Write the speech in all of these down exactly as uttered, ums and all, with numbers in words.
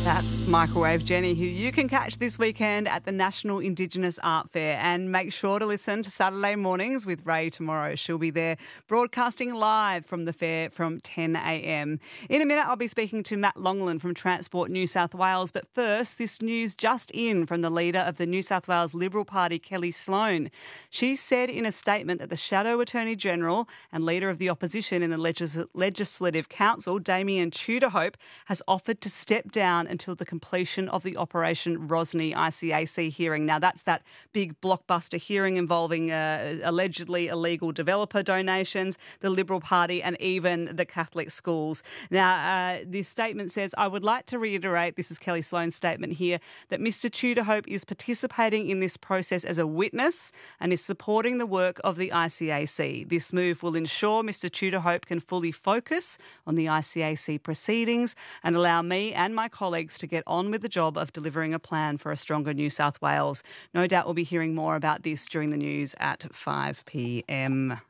That's Microwave Jenny, who you can catch this weekend at the National Indigenous Art Fair. And make sure to listen to Saturday Mornings with Ray tomorrow. She'll be there broadcasting live from the fair from ten a.m. In a minute, I'll be speaking to Matt Longland from Transport New South Wales. But first, this news just in from the leader of the New South Wales Liberal Party, Kelly Sloan. She said in a statement that the Shadow Attorney-General and Leader of the Opposition in the Legis- Legislative Council, Damien Tudorhope, has offered to step down until the completion of the Operation Rosny I C A C hearing. Now, that's that big blockbuster hearing involving uh, allegedly illegal developer donations, the Liberal Party and even the Catholic schools. Now, uh, this statement says, I would like to reiterate, this is Kelly Sloan's statement here, that Mister Tudorhope is participating in this process as a witness and is supporting the work of the I C A C. This move will ensure Mister Tudorhope can fully focus on the I C A C proceedings and allow me and my colleagues to get on with the job of delivering a plan for a stronger New South Wales. No doubt we'll be hearing more about this during the news at five p.m.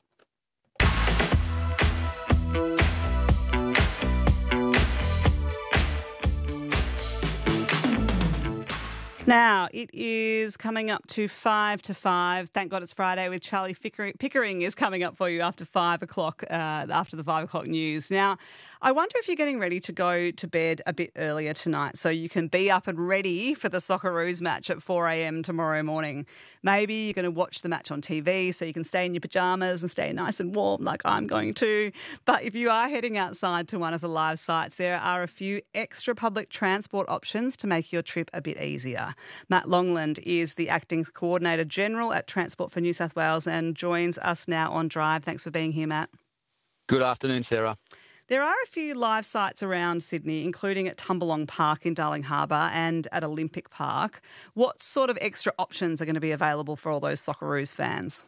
Now, it is coming up to five to five. Thank God it's Friday with Charlie Pickering, Pickering is coming up for you after five o'clock, uh, after the five o'clock news. Now, I wonder if you're getting ready to go to bed a bit earlier tonight so you can be up and ready for the Socceroos match at four a.m. tomorrow morning. Maybe you're going to watch the match on T V so you can stay in your pyjamas and stay nice and warm like I'm going to. But if you are heading outside to one of the live sites, there are a few extra public transport options to make your trip a bit easier. Matt Longland is the Acting Coordinator General at Transport for New South Wales and joins us now on Drive. Thanks for being here, Matt. Good afternoon, Sarah. There are a few live sites around Sydney, including at Tumbalong Park in Darling Harbour and at Olympic Park. What sort of extra options are going to be available for all those Socceroos fans?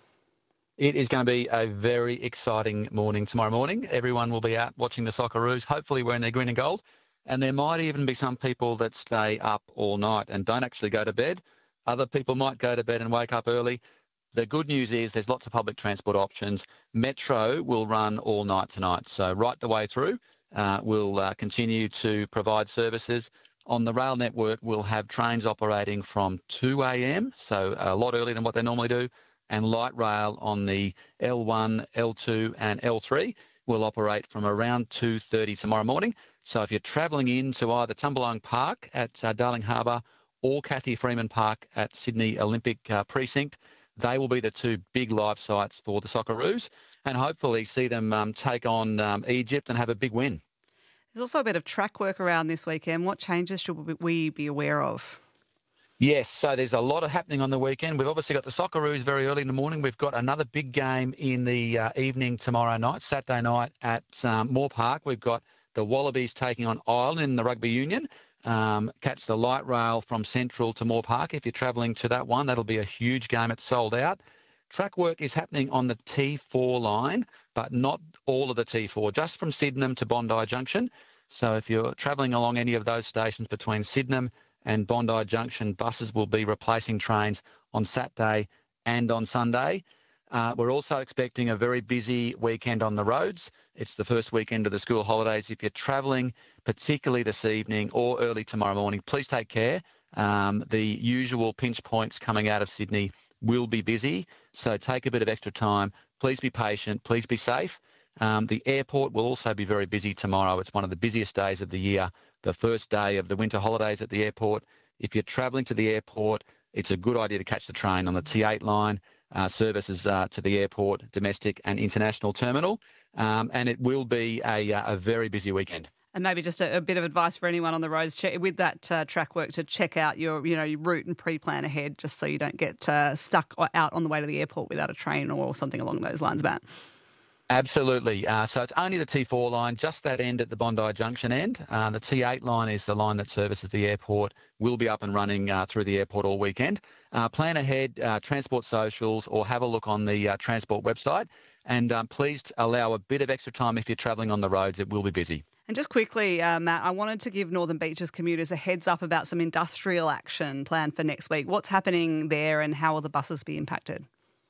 It is going to be a very exciting morning tomorrow morning. Everyone will be out watching the Socceroos, hopefully wearing their green and gold. And there might even be some people that stay up all night and don't actually go to bed. Other people might go to bed and wake up early. The good news is there's lots of public transport options. Metro will run all night tonight. So right the way through, uh, we'll uh, continue to provide services. On the rail network, we'll have trains operating from two a.m, so a lot earlier than what they normally do. And light rail on the L one, L two and L three will operate from around two thirty tomorrow morning. So if you're travelling into either Tumbalong Park at uh, Darling Harbour or Cathy Freeman Park at Sydney Olympic uh, Precinct, they will be the two big live sites for the Socceroos and hopefully see them um, take on um, Egypt and have a big win. There's also a bit of track work around this weekend. What changes should we be aware of? Yes, so there's a lot of happening on the weekend. We've obviously got the Socceroos very early in the morning. We've got another big game in the uh, evening tomorrow night, Saturday night at um, Moore Park. We've got the Wallabies taking on Ireland in the Rugby Union. Um, catch the light rail from Central to Moore Park. If you're travelling to that one, that'll be a huge game. It's sold out. Track work is happening on the T four line, but not all of the T four, just from Sydenham to Bondi Junction. So if you're travelling along any of those stations between Sydenham and Bondi Junction, buses will be replacing trains on Saturday and on Sunday. Uh, we're also expecting a very busy weekend on the roads. It's the first weekend of the school holidays. If you're travelling, particularly this evening or early tomorrow morning, please take care. Um, the usual pinch points coming out of Sydney will be busy, so take a bit of extra time. Please be patient. Please be safe. Um, the airport will also be very busy tomorrow. It's one of the busiest days of the year, the first day of the winter holidays at the airport. If you're travelling to the airport, it's a good idea to catch the train on the T eight line. Uh, services uh, to the airport, domestic and international terminal. Um, and it will be a, a very busy weekend. And maybe just a, a bit of advice for anyone on the roads check, with that uh, track work to check out your, you know, your route and pre-plan ahead just so you don't get uh, stuck out on the way to the airport without a train or something along those lines, Matt. Absolutely. Uh, so it's only the T four line, just that end at the Bondi Junction end. Uh, the T eight line is the line that services the airport. Will be up and running uh, through the airport all weekend. Uh, plan ahead, uh, Transport Socials, or have a look on the uh, Transport website. And um, please allow a bit of extra time if you're travelling on the roads. It will be busy. And just quickly, uh, Matt, I wanted to give Northern Beaches commuters a heads up about some industrial action planned for next week. What's happening there and how will the buses be impacted?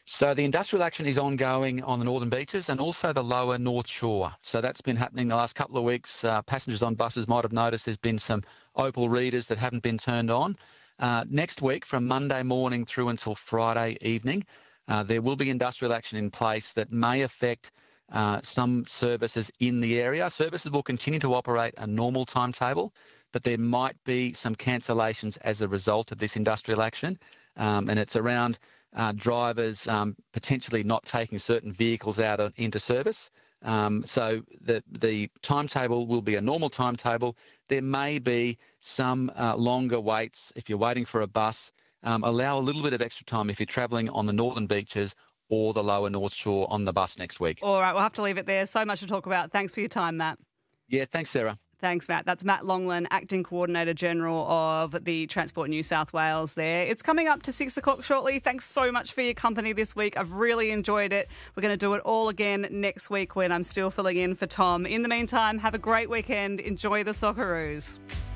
So the industrial action is ongoing on the northern beaches and also the lower North Shore. So that's been happening the last couple of weeks. Uh, passengers on buses might have noticed there's been some Opal readers that haven't been turned on. Uh, next week, from Monday morning through until Friday evening, uh, there will be industrial action in place that may affect uh, some services in the area. Services will continue to operate a normal timetable, but there might be some cancellations as a result of this industrial action. Um, and it's around uh, drivers um, potentially not taking certain vehicles out of, into service. Um, so the, the timetable will be a normal timetable. There may be some uh, longer waits if you're waiting for a bus. Um, allow a little bit of extra time if you're travelling on the northern beaches or the lower North Shore on the bus next week. All right, we'll have to leave it there. So much to talk about. Thanks for your time, Matt. Yeah, thanks, Sarah. Thanks, Matt. That's Matt Longland, Acting Coordinator General of the Transport New South Wales there. It's coming up to six o'clock shortly. Thanks so much for your company this week. I've really enjoyed it. We're going to do it all again next week when I'm still filling in for Tom. In the meantime, have a great weekend. Enjoy the Socceroos.